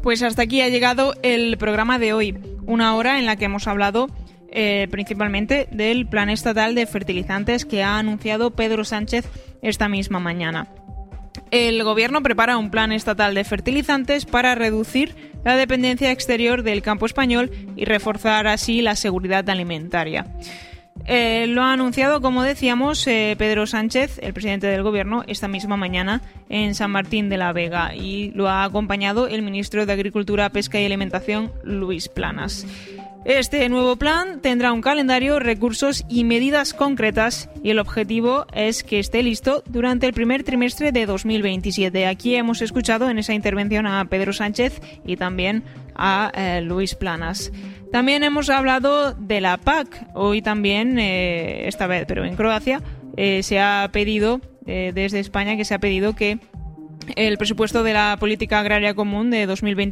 Pues hasta aquí ha llegado el programa de hoy, una hora en la que hemos hablado principalmente del Plan Estatal de Fertilizantes que ha anunciado Pedro Sánchez esta misma mañana. El Gobierno prepara un plan estatal de fertilizantes para reducir la dependencia exterior del campo español y reforzar así la seguridad alimentaria. Lo ha anunciado, como decíamos, Pedro Sánchez, el presidente del Gobierno, esta misma mañana en San Martín de la Vega, y lo ha acompañado el ministro de Agricultura, Pesca y Alimentación, Luis Planas. Este nuevo plan tendrá un calendario, recursos y medidas concretas, y el objetivo es que esté listo durante el primer trimestre de 2027. Aquí hemos escuchado en esa intervención a Pedro Sánchez y también a Luis Planas. También hemos hablado de la PAC. Hoy también, esta vez, pero en Croacia, se ha pedido, desde España, que se ha pedido que el presupuesto de la política agraria común de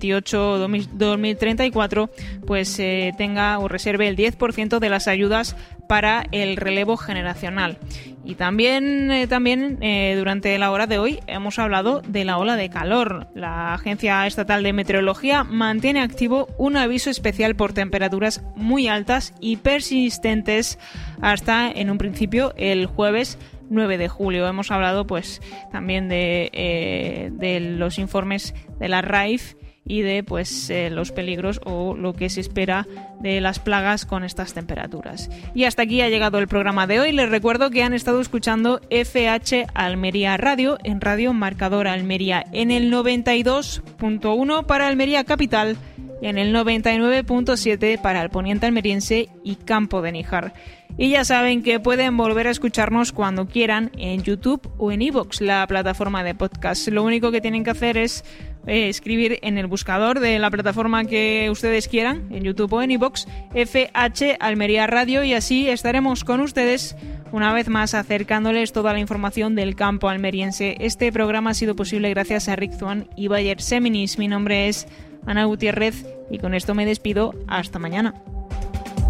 2028-2034 pues tenga o reserve el 10% de las ayudas para el relevo generacional. Y también durante la hora de hoy hemos hablado de la ola de calor. La Agencia Estatal de Meteorología mantiene activo un aviso especial por temperaturas muy altas y persistentes hasta, en un principio, el jueves 9 de julio. Hemos hablado pues también de los informes de la RAIF y de los peligros o lo que se espera de las plagas con estas temperaturas. Y hasta aquí ha llegado el programa de hoy. Les recuerdo que han estado escuchando FH Almería Radio en Radio Marcador Almería en el 92.1 para Almería Capital y en el 99.7 para el poniente almeriense y Campo de Níjar. Y ya saben que pueden volver a escucharnos cuando quieran en YouTube o en iVoox, la plataforma de podcast. Lo único que tienen que hacer es escribir en el buscador de la plataforma que ustedes quieran, en YouTube o en iVoox, FH Almería Radio, y así estaremos con ustedes una vez más acercándoles toda la información del campo almeriense. Este programa ha sido posible gracias a Rick Zuan y Bayer Seminis. Mi nombre es Ana Gutiérrez y con esto me despido. Hasta mañana.